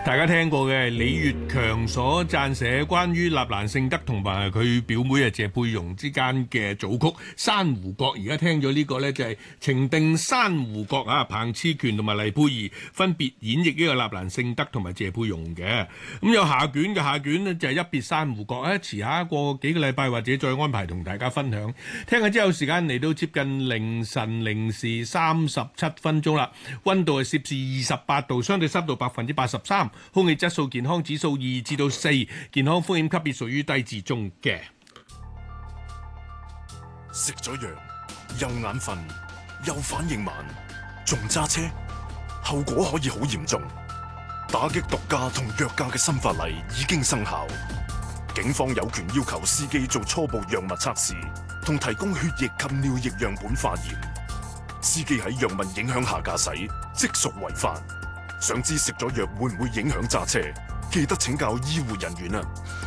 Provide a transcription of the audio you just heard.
大家聽過嘅李月強所撰寫關於納蘭性德同埋佢表妹謝佩蓉之間嘅組曲《珊瑚閣》，而家聽咗呢個呢，就係情定珊瑚閣啊，彭熾權同埋黎佩儀分別演繹呢個納蘭性德同埋謝佩蓉嘅。咁有下卷嘅下卷呢，就係一別珊瑚閣啊，遲下過幾個禮拜或者再安排同大家分享。聽緊之後時間嚟到接近凌晨零時37分鐘啦，溫度係攝氏28度，相對濕度83%。空氣質素健康指數2至4，健康風險級別屬於低至中嘅。 食咗藥又眼瞓又反應慢，仲揸車，後果可以好嚴重。打擊毒駕同藥駕嘅新法例已經生效，警方有權要求司機做初步藥物測試，同提供血液及尿液樣本化驗。司機喺藥物影響下駕駛，即屬違法。想知食咗藥會唔會影響揸車？記得請教醫護人員啊！